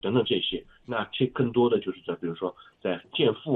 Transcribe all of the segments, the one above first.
等等这些。那更多的就是在比如说在建富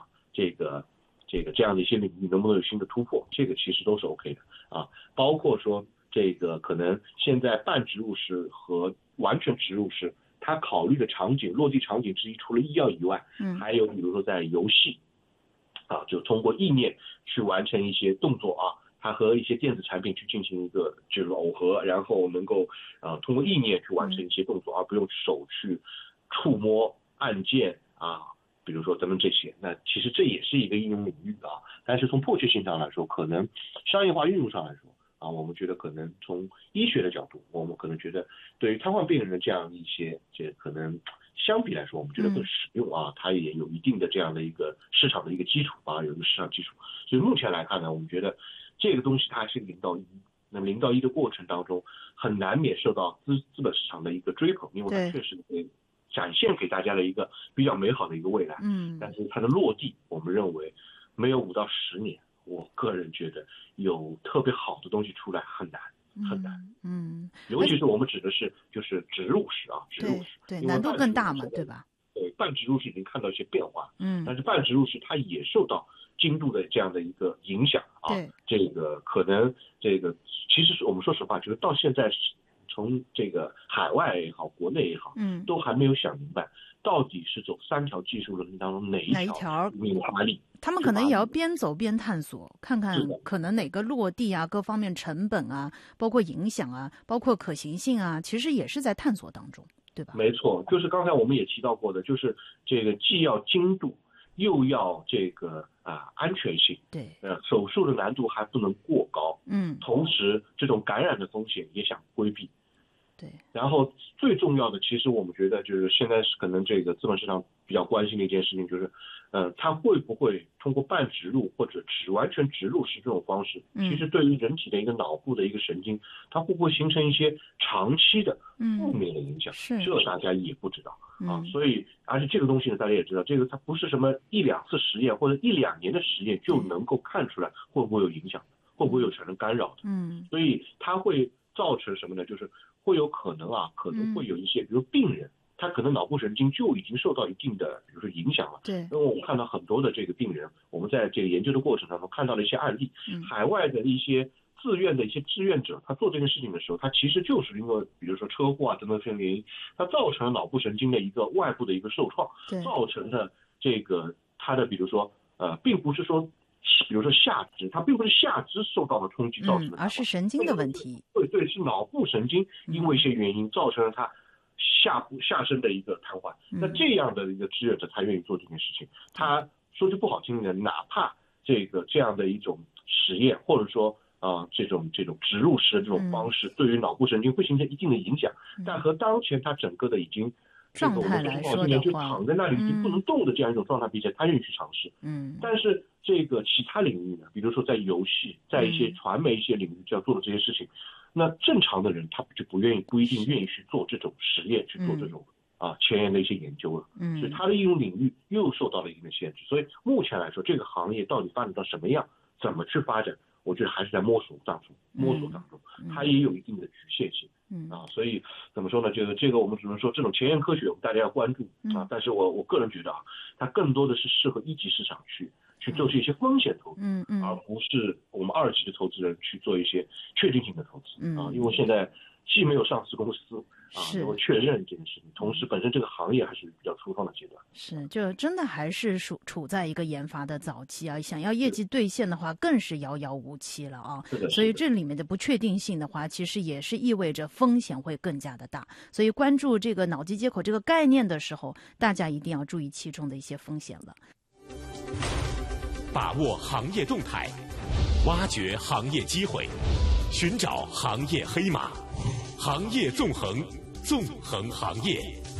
这样的一些领域能不能有新的突破，这个其实都是 OK 的啊。包括说这个可能现在半植入式和完全植入式，它考虑的场景落地场景之一，除了医药以外，还有比如说在游戏啊，就通过意念去完成一些动作啊，它和一些电子产品去进行一个就是耦合，然后能够通过意念去完成一些动作，而不用手去触摸按键啊，比如说等等这些。那其实这也是一个应用领域啊，但是从迫切性上来说，可能商业化运用上来说啊，我们觉得可能从医学的角度，我们可能觉得对于瘫痪病人的这样一些可能相比来说，我们觉得更实用啊，它也有一定的这样的一个市场的一个基础啊，有一个市场基础。所以目前来看呢，我们觉得这个东西它还是0到1，那么0到1的过程当中，很难免受到资本市场的一个追捧，因为它确实会展现给大家的一个比较美好的一个未来。但是它的落地，我们认为没有5到10年，我个人觉得有特别好的东西出来很难。尤其是我们指的是就是植入式啊，植入式， 对，难度更大嘛，对吧？ 对，半植入式已经看到一些变化，但是半植入式它也受到精度的这样的一个影响啊。这个可能这个其实是我们说实话，就是到现在从这个海外也好，国内也好，都还没有想明白到底是走3条技术路当中哪一条引发力。 他们可能也要边走边探索，看看可能哪个落地啊，各方面成本啊，包括影响啊，包括可行性啊，其实也是在探索当中，对吧？ 没错，就是刚才我们也提到过的，就是这个既要精度，又要这个安全性， 对， 手术的难度还不能过高，同时这种感染的风险也想规避。 对， 然后最重要的，其实我们觉得就是现在是可能这个资本市场比较关心的一件事情，就是它会不会通过半植入或者完全植入式这种方式，其实对于人体的一个脑部的一个神经，它会不会形成一些长期的负面的影响？这大家也不知道啊。所以而且这个东西呢，大家也知道，这个它不是什么1、2次实验或者1、2年的实验就能够看出来会不会有影响的，会不会有产生干扰的。所以它会造成什么呢？就是会有可能可能会有一些，比如病人，他可能脑部神经就已经受到一定的，比如说影响了。 对， 因为我们看到很多的这个病人，我们在这个研究的过程当中看到了一些案例，海外的一些自愿的一些志愿者，他做这件事情的时候，他其实就是因为比如说车祸等等这些原因，他造成了脑部神经的一个外部的一个受创，造成了这个他的比如说并不是说。比如说下肢，它并不是下肢受到了冲击造成的， 而是神经的问题。 对，是脑部神经因为一些原因造成了它下身的一个瘫痪。那这样的一个志愿者，他愿意做这件事情，他说句不好听的，哪怕这样的一种实验，或者说这种植入式的这种方式，对于脑部神经会形成一定的影响，但和当前他整个的已经。 状态来说的话， 就躺在那里已经不能动的这样一种状态比起来，他愿意去尝试。但是这个其他领域呢，比如说在游戏，在一些传媒一些领域要做的这些事情，那正常的人他就不一定愿意去做这种实验，去做这种前沿的一些研究了。所以它的应用领域又受到了一定的限制。所以目前来说，这个行业到底发展到什么样，怎么去发展，我觉得还是在摸索当中，它也有一定的局限性。所以怎么说呢？这个我们只能说这种前沿科学，我们大家要关注但是我个人觉得它更多的是适合1级市场去做一些风险投资，而不是我们2级的投资人去做一些确定性的投资因为现在既没有上市公司能够确认这件事情，同时本身这个行业还是比较初创的阶段。 是，就真的还是处在一个研发的早期想要业绩兑现的话，更是遥遥无期了所以这里面的不确定性的话，其实也是意味着风险会更加的大。所以关注这个脑机接口这个概念的时候，大家一定要注意其中的一些风险了。 把握行业动态，挖掘行业机会，寻找行业黑马，行业纵横，纵横行业。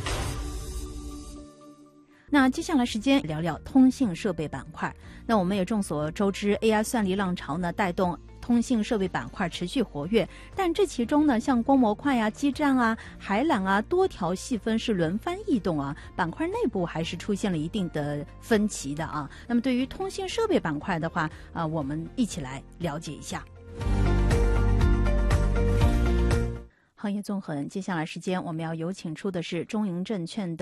那接下来时间聊聊通信设备板块。那我们也众所周知 AI 算力浪潮呢带动通信设备板块持续活跃，但这其中呢，像光模块基站海缆多条细分是轮番异动板块内部还是出现了一定的分歧的那么对于通信设备板块的话我们一起来了解一下。 行业纵横，接下来时间我们要有请出的是中银证券的